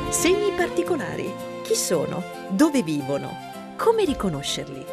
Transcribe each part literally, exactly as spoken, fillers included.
Segni particolari. Chi sono? Dove vivono? Come riconoscerli?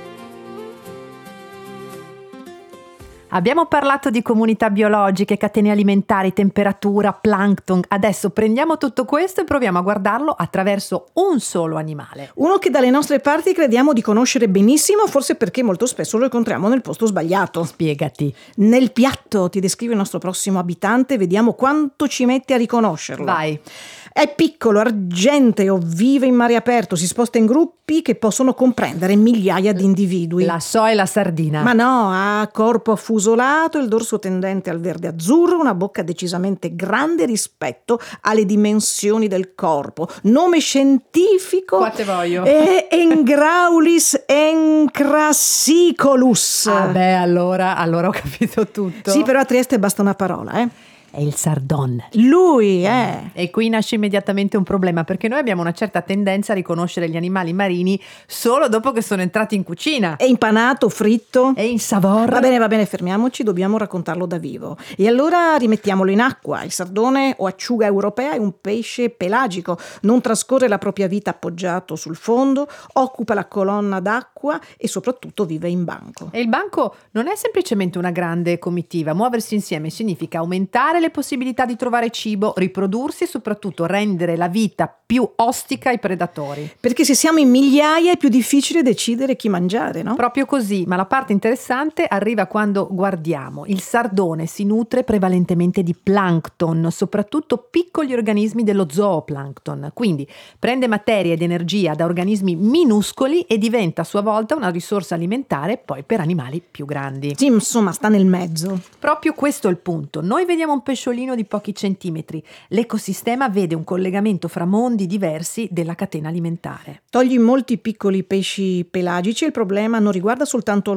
Abbiamo parlato di comunità biologiche, catene alimentari, temperatura, plankton. Adesso prendiamo tutto questo e proviamo a guardarlo attraverso un solo animale. Uno che dalle nostre parti crediamo di conoscere benissimo, forse perché molto spesso lo incontriamo nel posto sbagliato. Spiegati. Nel piatto, ti descrive il nostro prossimo abitante, vediamo quanto ci mette a riconoscerlo. Vai. È piccolo, argenteo, vive in mare aperto, si sposta in gruppi che possono comprendere migliaia di individui. La so e la sardina. Ma no, ha corpo affusolato, il dorso tendente al verde azzurro, una bocca decisamente grande rispetto alle dimensioni del corpo. Nome scientifico Qua te voglio. è Engraulis encrassicolus. Ah beh, allora, allora ho capito tutto. Sì, però a Trieste basta una parola, eh. È il sardon. Lui, eh. E qui nasce immediatamente un problema, perché noi abbiamo una certa tendenza a riconoscere gli animali marini solo dopo che sono entrati in cucina. È impanato, fritto. E in savor. Va bene, va bene, fermiamoci, dobbiamo raccontarlo da vivo. E allora rimettiamolo in acqua. Il sardone o acciuga europea è un pesce pelagico, non trascorre la propria vita appoggiato sul fondo, occupa la colonna d'acqua e soprattutto vive in banco. E il banco non è semplicemente una grande comitiva. Muoversi insieme significa aumentare le possibilità di trovare cibo, riprodursi e soprattutto rendere la vita più ostica ai predatori. Perché se siamo in migliaia è più difficile decidere chi mangiare, no? Proprio così, ma la parte interessante arriva quando guardiamo. Il sardone si nutre prevalentemente di plankton, soprattutto piccoli organismi dello zooplankton. Quindi prende materia ed energia da organismi minuscoli e diventa a sua volta una risorsa alimentare poi per animali più grandi. Sì, insomma, sta nel mezzo. Proprio questo è il punto. Noi vediamo un pesciolino di pochi centimetri. L'ecosistema vede un collegamento fra mondi diversi della catena alimentare. Togli molti piccoli pesci pelagici e il problema non riguarda soltanto